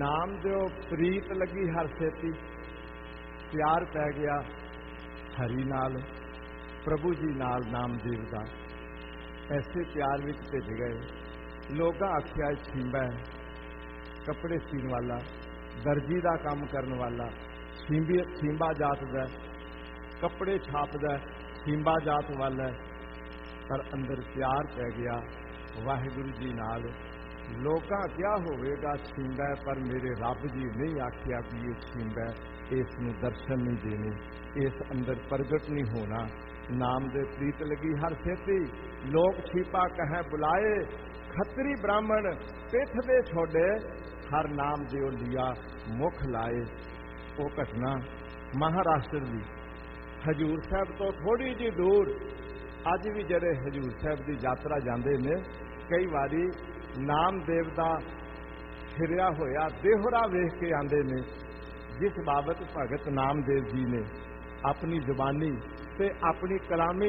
नाम दियो प्रीत लगी हर सेती, प्यार पै गया हरी नाल, प्रभु जी नाल नामदेव दा। ऐसे प्यार विच भिज गए। लोगां आखिया छींबा है, कपड़े सीन वाला, दर्जी का काम करने वाला, छींबा जात दा, कपड़े छापदा, छींबा जात वाला। पर अंदर प्यार पै गया वाहिगुरु जी नाल। लोकां क्या होवेगा छींबा, पर मेरे रब जी नहीं आखिया कि ये छींबा, इस नूं दर्शन नहीं देने, इस अंदर प्रगट नहीं होना। नाम दे प्रीत लगी हर सेती, लोग छीपा कह बुलाए, खतरी ब्राह्मण पिठ दे छोड़े, हर नाम दियो लिया मुख लाए। वो घटना महाराष्ट्र दी हजूर साहब तो थोड़ी जी दूर, अज भी जड़े हजूर साहब की यात्रा जाते ने, कई बारी नामदेव का फिरिया होया देहरा वेख के आते ने, जिस बाबत भगत नामदेव जी ने अपनी जुबानी ते अपनी कलामी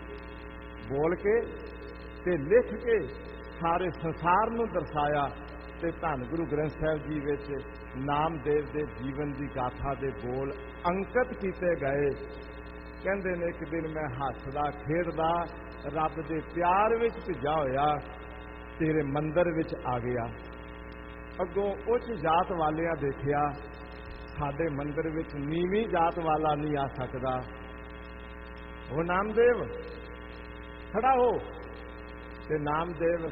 बोल के ते लिख के सारे संसार नूं दर्शाया। ते धन गुरु ग्रंथ साहिब जी विच नामदेव दे जीवन की गाथा दे बोल अंकित किए गए। कहते ने एक दिन मैं हसदा खेडदा रब दे प्यार विच भिजा होया तेरे मंदिर विच आ गया। अगों उच्च जात वालियां देखिया साडे मंदिर विच नीवी जात वाला नहीं आ सकता। वो नामदेव खड़ा हो। ते नामदेव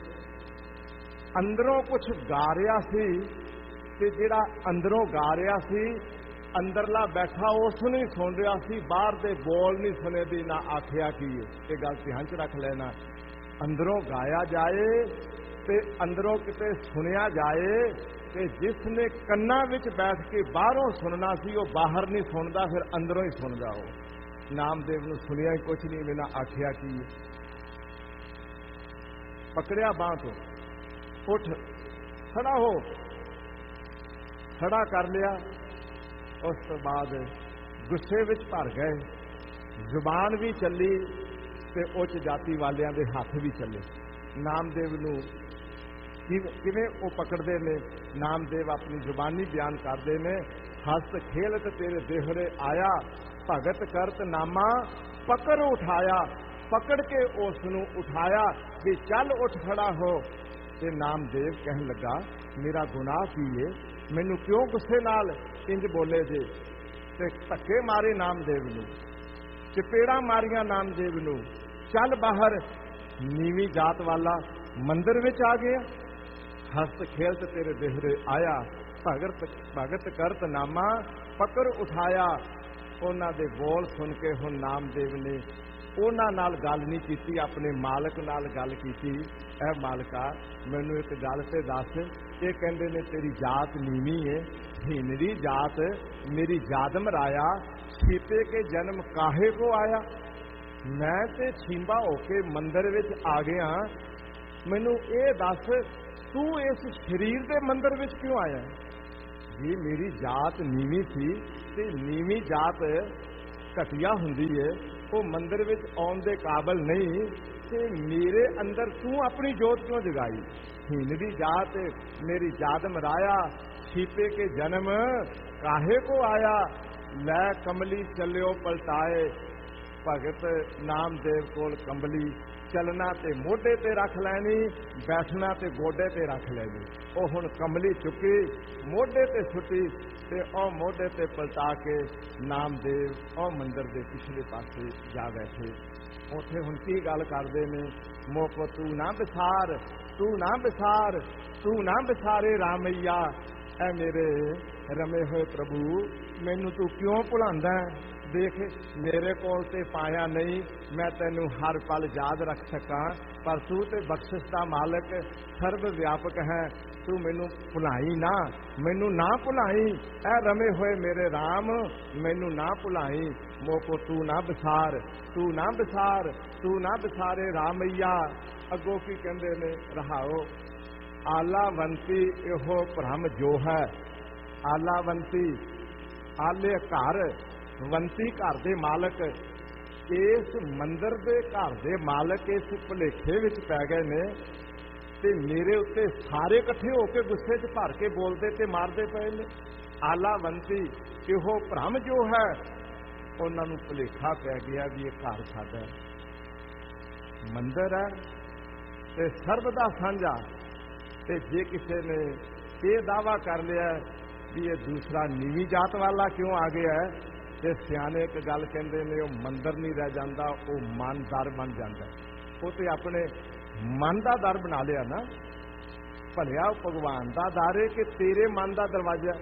अंदरों कुछ गा रहा सी, ते जिहड़ा अंदरों गा रहा सी अंदरला बैठा उस नहीं सुन रहा सी, बाहर दे बोल नहीं सुने दी ना आखिया की। ये गल ध्यान च रख लेना। अंदरों गाया जाए ते अंदरों किते सुनिया जाए, ते जिसने कन्ना विच बैठ के बाहरों सुनना सी वो बाहर नहीं सुनता, फिर अंदरों ही सुनदा। हो नामदेव नूं सुनिया ही कुछ नहीं, बिना आखिया की। पकड़िया बांह तो, उठ खड़ा हो, खड़ा कर लिया। उस तो बाद गुस्से विच भर गए, जुबान भी चली ते उच्च जाति वालियां दे हथ भी चले। नामदेव नूं किवें वो पकड़ते ने, नामदेव अपनी जुबानी बयान करते ने। हस्त खेलत तेरे देहरे आया, भगत करत नामा पकड़ उठाया, पकड़ के उसनूं उठाया भी चल उठ खड़ा हो। ते नामदेव कहन लगा मेरा गुनाह की है, मैनू क्यों गुस्से नाल इंज बोले जे। ते धक्के मारे नामदेव नूं, चपेड़ा मारिया नामदेव नूं, चल बाहर। नीवी जात वाला मंदिर विच आ गया। हस्त खेलत तेरे देहरे आया, भगत करत नामा पकड़ उठाया। उन्हां दे बोल सुन के हुण नामदेव ने उन्हां नाल गल नहीं कीती, अपने मालक नाल गल कीती। ऐ मालका मैनू एक गल ते दस, ये कहंदे ने तेरी जात नीवी है, हीनरी जात, मेरी जादम राया, छीपे के जन्म काहे को आया। मैं ते छींबा होके मंदिर विच आ गया, मैनू ये दस तू इस शरीर के मंदिर विच क्यों आया। जी मेरी जात नीवी थी, ते नीवी जात घटिया हुंदी है, वो मंदिर विच आउण दे काबिल नहीं, ते मेरे अंदर तू अपनी जोत क्यों जगाई। हीनरी जात मेरी जादम राया, छीपे के जन्म काहे को आया। लै कमली चलियो पलटाए, भगत नामदेव कोल कंबली, चलना ते मोढे ते रख लैनी, बैठना ते गोडे ते रख लैनी। ओ हुण कमली चुकी मोढे ते सुटी, ते ओ मोढे ते पलटा के नामदेव ओ मंदिर दे पिछले पासे जा बैठे। उत्थे हुण की गल करदे ने, मोको तू ना बिसार, तू ना बिसार, तू ना बिसारे रामैया। ऐ मेरे रमे होए प्रभु मैनू तू क्यों भुलांदा। देख मेरे कोल ते पाया नहीं, मैं तेनू हर पल याद रख सका, पर तू ते बख्शिश दा मालक सर्व व्यापक है, तू मैनू भुलाई ना, मैनू ना भुलाई। ऐ रमे होए मेरे राम मैनू ना भुलाई। मोको तू ना बिसार, तू ना बिसार, तू ना बिसारे रामैया। अगों की कहंदे ने रहाओ, आलावंती इहो भ्रम जो है। आलावंती आले घर, वंती घर दे मालक, इस मंदिर दे घर दे मालक इस भुलेखे विच पै गए ने ਤੇ ਮੇਰੇ ਉੱਤੇ ਸਾਰੇ ਇਕੱਠੇ ਹੋ ਕੇ ਗੁੱਸੇ 'ਚ ਭਰ ਕੇ ਬੋਲਦੇ ਤੇ ਮਾਰਦੇ ਪਏ ਨੇ। ਆਲਾਵੰਤੀ ਇਹੋ ਭ੍ਰਮ ਜੋ ਹੈ, ਉਹਨਾਂ ਨੂੰ ਭੁਲੇਖਾ ਪੈ ਗਿਆ ਵੀ ਇਹ ਘਰ ਸਾਡਾ ਹੈ, ਮੰਦਰ ਹੈ ਤੇ ਸਰਬ ਦਾ ਸਾਂਝਾ। ਤੇ ਜੇ ਕਿਸੇ ਨੇ ਇਹ ਦਾਵਾ ਕਰ ਲਿਆ ਵੀ ਇਹ ਦੂਸਰਾ ਨੀਵੀਂ ਜਾਤ ਵਾਲਾ ਕਿਉਂ ਆ ਗਿਆ, ਤੇ ਸਿਆਣੇ ਇੱਕ ਗੱਲ ਕਹਿੰਦੇ ਨੇ, ਉਹ ਮੰਦਰ ਨਹੀਂ ਰਹਿ ਜਾਂਦਾ, ਉਹ ਮਨ ਦਰ ਬਣ ਜਾਂਦਾ। ਉਹ ਤੇ ਆਪਣੇ ਮਨ ਦਾ ਦਰ ਬਣਾ ਲਿਆ ਨਾ। ਭਲਿਆ ਭਗਵਾਨ ਦਾ ਦਰ ਹੈ ਕਿ ਤੇਰੇ ਮਨ ਦਾ ਦਰਵਾਜ਼ਾ।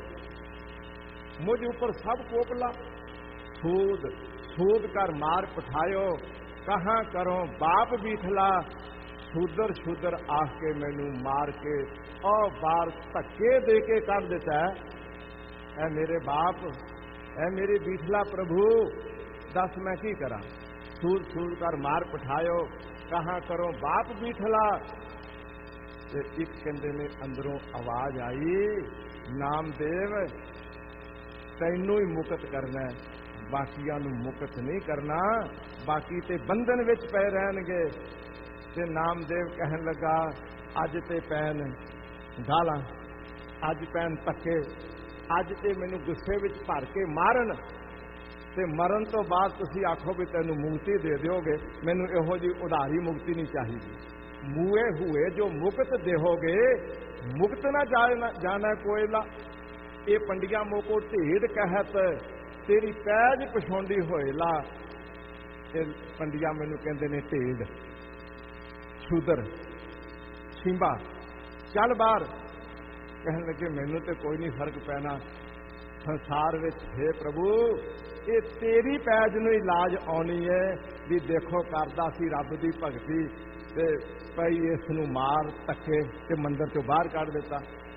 ਮੁਝ ਉੱਪਰ ਸਭ ਕੋਪਲਾ, ਸੂਦ ਸੂਦ ਕਰ ਮਾਰ ਪਠਾਇਓ, ਕਹਾਂ ਕਰੋ ਬਾਪ ਬੀਠਲਾ, ਸ਼ੂਦਰ ਸ਼ੂਦਰ ਆਖ ਕੇ ਮੈਨੂੰ ਮਾਰ ਕੇ ਉਹ ਬਾਹਰ ਧੱਕੇ ਦੇ ਕੇ ਕੱਢ ਦਿੱਤਾ। ਐ ਮੇਰੇ ਬਾਪ, ਐ ਮੇਰੇ ਬੀਠਲਾ ਪ੍ਰਭੂ, ਦੱਸ ਮੈਂ ਕੀ ਕਰਾਂ। ਸੂਦ ਸੂਦ ਕਰ ਮਾਰ ਪਠਾਇਓ, ਕਹਾਂ ਕਰੋ ਬਾਪ ਬੀਠਲਾ। ਤੇ ਇੱਕ ਕਹਿੰਦੇ ਨੇ ਅੰਦਰੋਂ ਆਵਾਜ਼ ਆਈ, ਨਾਮਦੇਵ ਤੈਨੂੰ ਹੀ ਮੁਕਤ ਕਰਨਾ, ਬਾਕੀਆਂ ਨੂੰ ਮੁਕਤ ਨਹੀਂ ਕਰਨਾ, ਬਾਕੀ ਤੇ ਬੰਧਨ ਵਿੱਚ ਪਏ ਰਹਿਣਗੇ। ਤੇ ਨਾਮਦੇਵ ਕਹਿਣ ਲੱਗਾ, ਅੱਜ ਤੇ ਪੈਣ ਗਾਲਾਂ, ਅੱਜ ਪੈਣ ਧੱਕੇ, ਅੱਜ ਤੇ ਮੈਨੂੰ ਗੁੱਸੇ ਵਿੱਚ ਭਰ ਕੇ ਮਾਰਨ, ਤੇ ਮਰਨ ਤੋਂ ਬਾਅਦ ਤੁਸੀਂ ਆਖੋ ਵੀ ਤੈਨੂੰ ਮੁਕਤੀ ਦੇ ਦਿਓਗੇ। ਮੈਨੂੰ ਇਹੋ ਜਿਹੀ ਉਧਾਰੀ ਮੁਕਤੀ ਨਹੀਂ ਚਾਹੀਦੀ। ਮੂਏ ਹੋਏ ਜੋ ਮੁਕਤ ਦੇਹੋਗੇ, ਮੁਕਤ ਨਾ ਜਾਣਾ ਕੋਇਲਾ। ਇਹ ਪੰਡੀਆਂ ਮੋਕੋ ਢੇਡ ਕਹਿਤ, ਤੇਰੀ ਪੈਜ ਪਛਾਉਂਦੀ ਹੋਏ ਲਾ। ਇਹ ਪੰਡੀਆਂ ਮੈਨੂੰ ਕਹਿੰਦੇ ਨੇ ਢੇਡ, ਸ਼ੂਦਰ, ਸਿੰਬਾ, ਚੱਲ ਬਾਹਰ। ਕਹਿਣ ਲੱਗੇ ਮੈਨੂੰ ਤੇ ਕੋਈ ਨਹੀਂ ਫਰਕ ਪੈਣਾ ਸੰਸਾਰ ਵਿੱਚ। ਹੇ ਪ੍ਰਭੂ, ਇਹ ਤੇਰੀ ਪੈਜ ਨੂੰ ਇਲਾਜ ਆਉਣੀ ਹੈ ਵੀ ਦੇਖੋ ਕਰਦਾ ਸੀ ਰੱਬ ਦੀ ਭਗਤੀ, ਤੇ ਪਈ ਇਸ ਨੂੰ ਮਾਰ ਧੱਕੇ ਤੇ ਮੰਦਰ ਚੋਂ ਬਾਹਰ ਕੱਢ ਦਿੱਤਾ।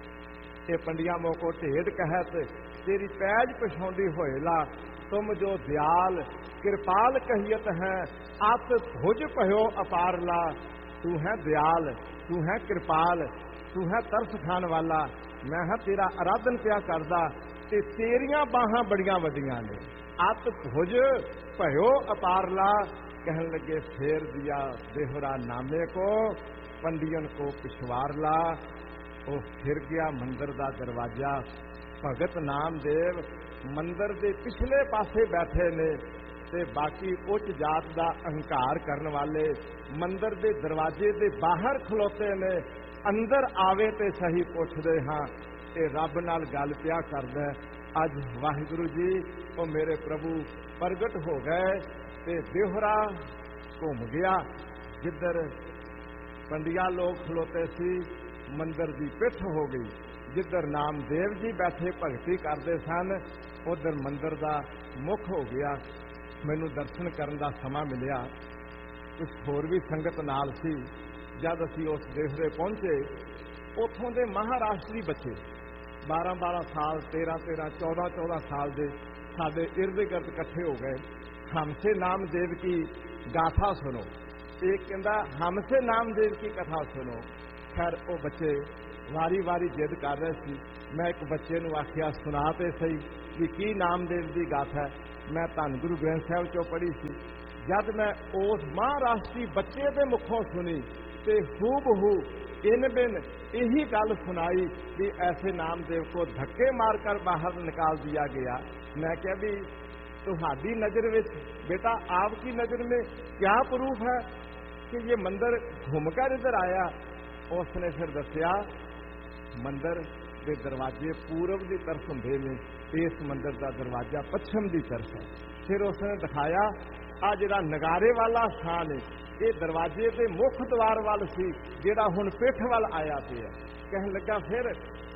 ਇਹ ਪੰਡੀਆਂ ਮੋਕੋ ਢੇਡ ਕਹਿਤ, ਤੇਰੀ ਪੈਜ ਪਛਾਉਂਦੀ ਹੋਏ ਲਾ। ਤੁਮ ਜੋ ਦਿਆਲ ਕਿਰਪਾਲ ਕਹੀਤ ਹੈ, ਅਤ ਭੁਜ ਭਇਓ ਅਪਾਰ ਲਾ। ਤੂੰ ਹੈ ਦਿਆਲ, ਤੂੰ ਹੈ ਕਿਰਪਾਲ, ਤੂੰ ਹੈ ਤਰਸ ਖਾਣ ਵਾਲਾ। ਮੈਂ ਹਾਂ ਤੇਰਾ ਆਰਾਧਨ ਪਿਆ ਕਰਦਾ, ਤੇ ਤੇਰੀਆਂ ਬਾਹਾਂ ਬੜੀਆਂ ਵੱਡੀਆਂ ਨੇ। ਅਤ ਭੁਜ ਭਇਓ ਅਪਾਰ ਲਾ। कहने लगे फेर दिया देहरा नामे को, पंडियन को पिछवार ला। वो फिर गया मंदिर का दरवाजा। भगत नामदेव मंदिर के पिछले पासे बैठे ने, ते बाकी उच्च जात का अहंकार करने वाले मंदिर के दरवाजे के बाहर खलोते ने। अंदर आवे ते सही पुछदे हाँ, ये रब नाल गल पिया करदा। अज वाहिगुरु जी वो मेरे प्रभु प्रगट हो गए, ते देहरा घूम गया जिधर पंडिया लोग खलोते सी। मंदिर की पिठ हो गई, जिधर नामदेव जी बैठे भगती करते सन उधर मंदिर का मुख हो गया। मैनू दर्शन करने का समा मिलिया, कुछ होर भी संगत नाल सी। जब असी उस देहरे पहुंचे, उथों के महाराष्ट्री बच्चे 12-12 साल 13-13 14-14 साल के साडे इर्द गिर्द इकट्ठे हो गए। हमसे नामदेव की गाथा सुनो। एक कहता हमसे नामदेव की कथा सुनो। खैर वो बच्चे वारी वारी जिद कर रहे थे। मैं एक बच्चे नूं आखिया सुना ते सही भी की नामदेव की गाथा है। मैं धन गुरु ग्रंथ साहिब चो पढ़ी सी। जब मैं उस महाराष्ट्री बच्चे के मुखों सुनी ते हूबहू इन बिन यही गल सुनाई कि ऐसे नामदेव को धक्के मारकर बाहर निकाल दिया गया। मैं क्या भी तुम्हारी नजर में बेटा, आपकी नजर में क्या प्रूफ है कि ये मंदिर घूमकर इधर आया। उसने फिर दसिया मंदिर के दरवाजे पूरब की तरफ होंगे ने, इस मंदिर का दरवाजा पश्चिम की तरफ है। फिर उसने दिखाया आ जिहड़ा नगारे वाला स्थान है, ये दरवाजे के मुख द्वार वाल सी, जिहड़ा हुण पिठ वाल आया पिया। कहन लगा फिर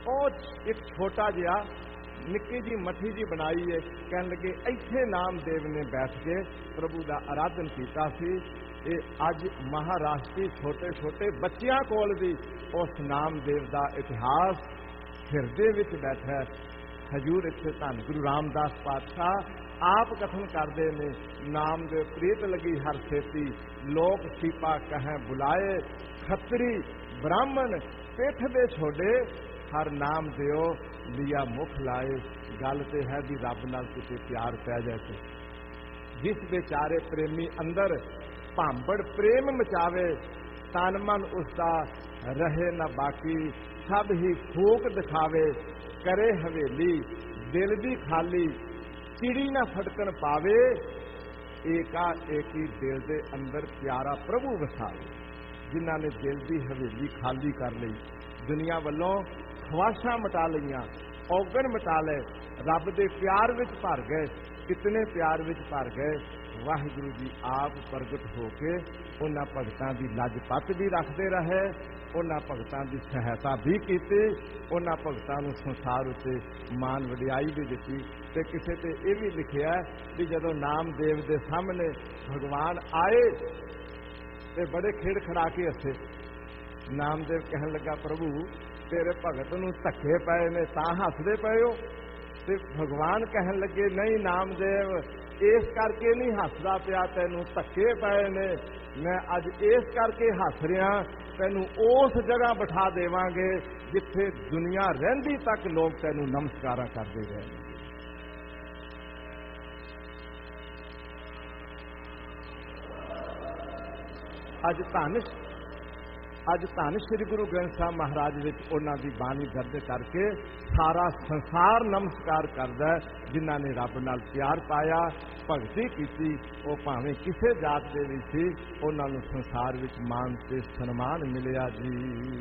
और एक छोटा जिहा निक्की जी मठी जी बनाई है। कहन लगे इत्थे नामदेव ने बैठ के प्रभु का आराधन किया सी। ये अज महाराष्ट्री छोटे छोटे बच्चियां कोल भी उस नामदेव का इतिहास हिरदे विच बैठा है। हजूर इत्थे धन गुरु रामदास पातशाह आप कथन करते ने, नामदेव प्रीत लगी हर सेती, लोक सीपा कहें बुलाए, खत्री ब्राह्मण पिठ दे छोड़े, हर नाम दियो लिया मुख लाए। गल तो है भी रब नाल किते प्यार पै जाए। जिस बेचारे प्रेमी अंदर भांबड़ प्रेम मचावे, ਤਨ ਮਨ ਉਸਦਾ ਰਹੇ ਨਾ ਬਾਕੀ, ਸਭ ਹੀ ਫੂਕ ਦਿਖਾਵੇ ਕਰੇ ਹਵੇਲੀ, ਦਿਲ ਦੀ ਖਾਲੀ ਚਿੜੀ ਨਾ ਫਟਕਣ ਪਾਵੇ, ਏਕਾ ਏਕੀ ਦਿਲ ਦੇ ਅੰਦਰ ਪਿਆਰਾ ਪ੍ਰਭੂ ਵਸਾਵੇ। ਜਿਨ੍ਹਾਂ ਨੇ ਦਿਲ ਦੀ ਹਵੇਲੀ ਖਾਲੀ ਕਰ ਲਈ, ਦੁਨੀਆ ਵੱਲੋਂ ਖਵਾਸ਼ਾਂ ਮਿਟਾ ਲਈਆਂ, ਔਗਣ ਮਿਟਾ ਲਏ, ਰੱਬ ਦੇ ਪਿਆਰ ਵਿੱਚ ਭਰ ਗਏ, ਕਿਤਨੇ ਪਿਆਰ ਵਿੱਚ ਭਰ ਗਏ। ਵਾਹਿਗੁਰੂ ਜੀ ਆਪ ਪ੍ਰਗਟ ਹੋ ਕੇ ਉਹਨਾਂ ਭਗਤਾਂ ਦੀ ਲੱਜ-ਪੱਤ ਵੀ ਰੱਖਦੇ ਰਹੇ, ਉਹਨਾਂ ਭਗਤਾਂ ਦੀ ਸਹਾਇਤਾ ਵੀ ਕੀਤੀ, ਉਹਨਾਂ ਭਗਤਾਂ ਨੂੰ ਸੰਸਾਰ ਉੱਤੇ ਮਾਨ ਵਡਿਆਈ ਵੀ ਦਿੱਤੀ। ਤੇ ਕਿਸੇ ਤੇ ਇਹ ਵੀ ਲਿਖਿਆ ਕਿ ਜਦੋਂ ਨਾਮਦੇਵ ਦੇ ਸਾਹਮਣੇ ਭਗਵਾਨ ਆਏ ਤੇ ਬੜੇ ਖੇੜ ਖੜਾ ਕੇ ਹੱਸੇ। ਨਾਮਦੇਵ ਕਹਿਣ ਲੱਗਾ, ਪ੍ਰਭੂ ਤੇਰੇ ਭਗਤ ਨੂੰ ਧੱਕੇ ਪਏ ਨੇ ਤਾਂ ਹੱਸਦੇ ਪਏ ਹੋ? ਤੇ ਭਗਵਾਨ ਕਹਿਣ ਲੱਗੇ, ਨਹੀਂ ਨਾਮਦੇਵ, ਇਸ ਕਰਕੇ ਨਹੀਂ ਹੱਸਦਾ ਪਿਆ, ਤੈਨੂੰ ਧੱਕੇ ਪਏ ਨੇ, ਮੈਂ ਅੱਜ ਇਸ ਕਰਕੇ ਹੱਸ ਰਿਹਾ, ਤੈਨੂੰ ਉਸ ਜਗ੍ਹਾ ਬਿਠਾ ਦੇਵਾਂਗੇ ਜਿੱਥੇ ਦੁਨੀਆ ਰਹਿੰਦੀ ਤੱਕ ਲੋਕ ਤੈਨੂੰ ਨਮਸਕਾਰਾਂ ਕਰਦੇ ਰਹੇ। ਅੱਜ ਧੰਨ ਸ੍ਰੀ ਗੁਰੂ ਗ੍ਰੰਥ ਸਾਹਿਬ ਮਹਾਰਾਜ ਵਿੱਚ ਉਹਨਾਂ ਦੀ ਬਾਣੀ ਦਰਜ ਕਰਕੇ ਸਾਰਾ ਸੰਸਾਰ ਨਮਸਕਾਰ ਕਰਦਾ। ਜਿਨ੍ਹਾਂ ਨੇ ਰੱਬ ਨਾਲ ਪਿਆਰ ਪਾਇਆ, ਭਗਤੀ ਕੀਤੀ, ਉਹ ਭਾਵੇਂ ਕਿਸੇ ਜਾਤ ਦੇ ਵੀ ਸੀ, ਉਹਨਾਂ ਨੂੰ ਸੰਸਾਰ ਵਿੱਚ ਮਾਨ ਤੇ ਸਨਮਾਨ ਮਿਲਿਆ ਜੀ।